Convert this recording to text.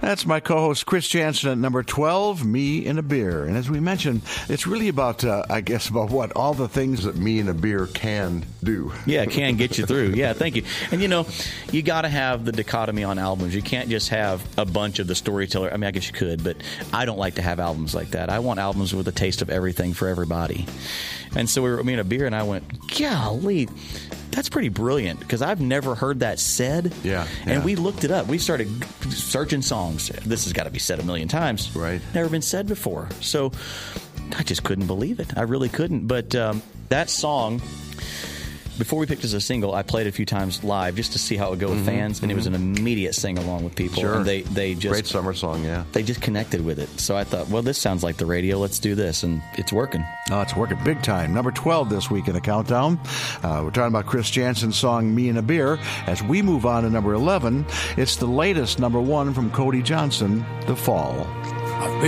That's my co-host Chris Jansen at number 12, Me and a Beer. And as we mentioned, it's really about, about what all the things that Me and a Beer can do. Yeah, it can get you through. Yeah, thank you. And, you got to have the dichotomy on albums. You can't just have a bunch of the storyteller. I mean, I guess you could, but I don't like to have albums like that. I want albums with a taste of everything for everybody. And so we were Me and a Beer, and I went, golly, that's pretty brilliant, because I've never heard that said. Yeah. And we looked it up. We started searching songs. This has got to be said a million times. Right. Never been said before. So I just couldn't believe it. I really couldn't. But that song, before we picked it as a single, I played it a few times live just to see how it would go with fans, and it was an immediate sing-along with people. Sure. And they just... Great summer song, yeah. They just connected with it. So I thought, well, this sounds like the radio. Let's do this. And it's working. Oh, it's working big time. Number 12 this week in the countdown. We're talking about Chris Jansen's song, Me and a Beer. As we move on to number 11, it's the latest number 1 from Cody Johnson, The Fall.